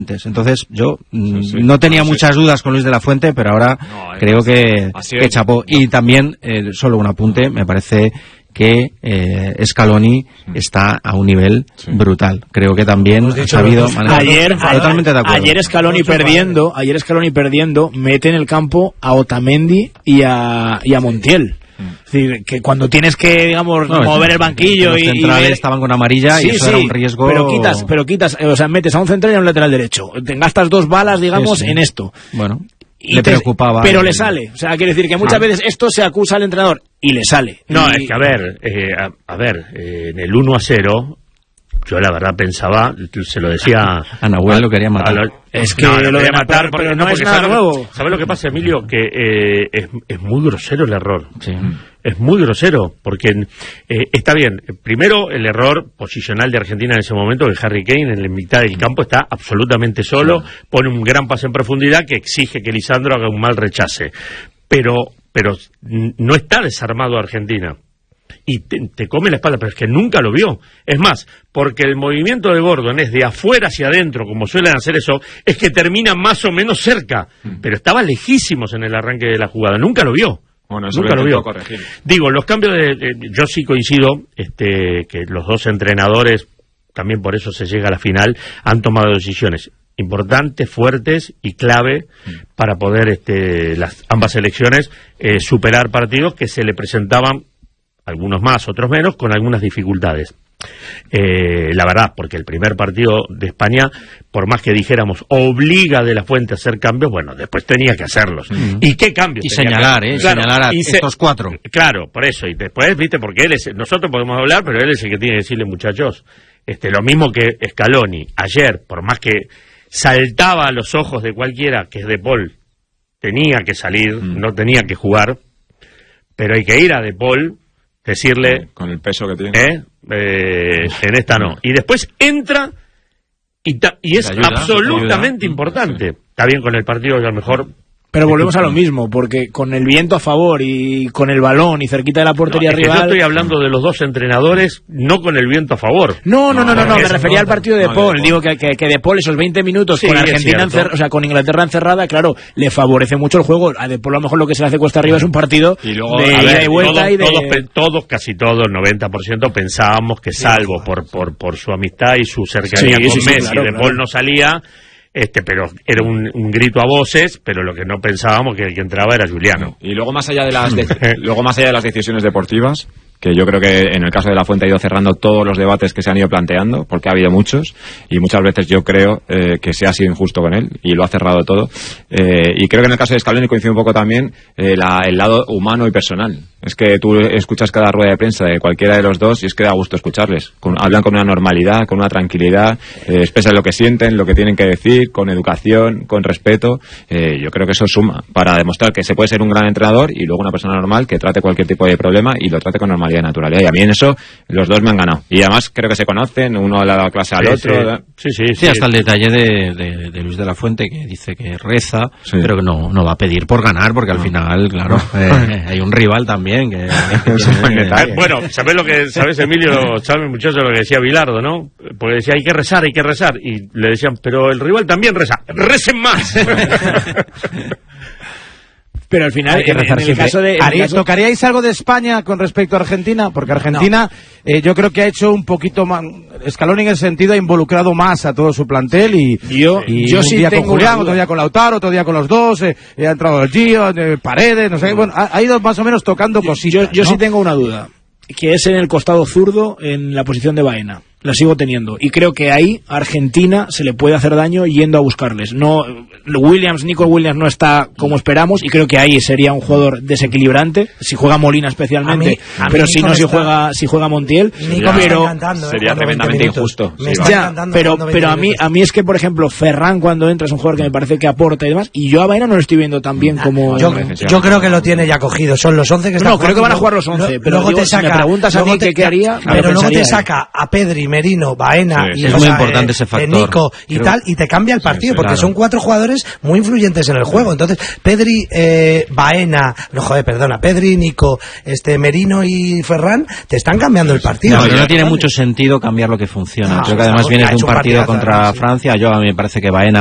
Entonces yo no tenía muchas dudas con Luis de la Fuente, pero ahora creo que chapó. Y también, solo un apunte, me parece que Scaloni está a un nivel brutal. Creo que también ha sabido manejar. Totalmente de acuerdo. Ayer Scaloni perdiendo, mete en el campo a Otamendi y a Montiel. Es decir, que cuando tienes que, digamos, mover el banquillo los centrales estaban con amarilla y eso era un riesgo. Pero quitas, o sea, metes a un central y a un lateral derecho. Te gastas 2 balas, digamos, en esto. Bueno, le preocupaba. Pero le sale. O sea, quiere decir que muchas veces esto se acusa al entrenador y le sale. No, es que a ver, en el 1-0, yo la verdad pensaba, se lo decía a Nahuel, lo quería matar. Es que lo de matar, pero no es nada nuevo. ¿Sabes lo que pasa, Emilio? Que es muy grosero el error. Sí. Es muy grosero, porque está bien. Primero, el error posicional de Argentina en ese momento, que Harry Kane en la mitad del campo está absolutamente solo, pone un gran pase en profundidad que exige que Lisandro haga un mal rechace. Pero no está desarmado Argentina. Y te come la espalda, pero es que nunca lo vio. Es más, porque el movimiento de Gordon es de afuera hacia adentro, como suelen hacer eso, es que termina más o menos cerca, pero estaba lejísimos en el arranque de la jugada, nunca lo vio. Bueno, eso nunca lo vio. Corregir. Digo, los cambios yo sí coincido que los dos entrenadores, también por eso se llega a la final, han tomado decisiones importantes, fuertes y clave para poder ambas selecciones superar partidos que se le presentaban, algunos más, otros menos, con algunas dificultades. La verdad, porque el primer partido de España, por más que dijéramos obliga de la Fuente a hacer cambios, bueno, después tenía que hacerlos. ¿Y qué cambios? Y señalar, señalar a estos 4. Claro, por eso. Y después, viste, porque nosotros podemos hablar, pero él es el que tiene que decirle, muchachos, lo mismo que Scaloni ayer, por más que saltaba a los ojos de cualquiera, que es De Paul, tenía que salir, no tenía que jugar, pero hay que ir a De Paul, decirle con el peso que tiene en esta no, y después entra y es absolutamente importante. Está bien con el partido que a lo mejor, pero volvemos a lo mismo, porque con el viento a favor y con el balón y cerquita de la portería rival. Yo estoy hablando de los dos entrenadores, no con el viento a favor. No, me refería al partido de Paul. Digo que De Paul esos 20 minutos con Argentina con Inglaterra encerrada, claro, le favorece mucho el juego. A De Paul a lo mejor lo que se le hace cuesta arriba es un partido de ida y vuelta. Casi todos, el 90% pensábamos que salvo por su amistad y su cercanía con Messi, De Paul no salía. Pero era un grito a voces, pero lo que no pensábamos que el que entraba era Juliano. Y luego más allá de las decisiones deportivas, que yo creo que en el caso de La Fuente ha ido cerrando todos los debates que se han ido planteando, porque ha habido muchos, y muchas veces yo creo que se ha sido injusto con él, y lo ha cerrado todo. Y creo que en el caso de Scaloni coincide un poco también el lado humano y personal. Es que tú escuchas cada rueda de prensa de cualquiera de los dos y es que da gusto escucharles. Hablan con una normalidad, con una tranquilidad, expresan lo que sienten, lo que tienen que decir, con educación, con respeto. Yo creo que eso suma para demostrar que se puede ser un gran entrenador y luego una persona normal que trate cualquier tipo de problema y lo trate con normalidad y naturalidad. Y a mí en eso los dos me han ganado. Y además creo que se conocen, uno le ha dado clase al otro. Sí, hasta el detalle de Luis de la Fuente, que dice que reza, pero que no va a pedir por ganar, porque al final, claro, hay un rival también. Bueno, ¿sabes, Emilio? ¿Sabes, muchacho, lo que decía Bilardo, no? Porque decía, hay que rezar. Y le decían, pero el rival también reza. ¡Recen más! Pero al final, en el caso de... ¿Tocaríais algo de España con respecto a Argentina? Porque Argentina, yo creo que ha hecho un poquito más... Scaloni en ese sentido ha involucrado más a todo su plantel y yo un sí día tengo con Julián, otro día con Lautaro, otro día con los dos, ha entrado el Gio, Paredes, no sé, bueno, ha ido más o menos tocando cositas. Yo sí tengo una duda, que es en el costado zurdo, en la posición de Baena. La sigo teniendo. Y creo que ahí a Argentina se le puede hacer daño yendo a buscarles. Nico Williams no está como esperamos y creo que ahí sería un jugador desequilibrante, si juega Molina especialmente, pero si no, si juega Montiel. Sería tremendamente injusto. Pero a mí es que, por ejemplo, Ferran cuando entra es un jugador que me parece que aporta y demás, y yo a Baena no lo estoy viendo tan bien como... Yo creo que lo tiene ya cogido. Son los 11 que están jugando. No, creo que van a jugar los 11, pero luego te saca, si me preguntas a mí qué haría... Pero luego te saca a Pedri, Merino, Baena y es muy importante ese factor. Nico y tal, y te cambia el partido, porque son 4 jugadores muy influyentes en el juego. Entonces, Pedri, Pedri, Nico, Merino y Ferran te están cambiando el partido. No, pero no tiene mucho sentido cambiar lo que funciona. Creo que además vienes de un partido contra Francia. A mí me parece que Baena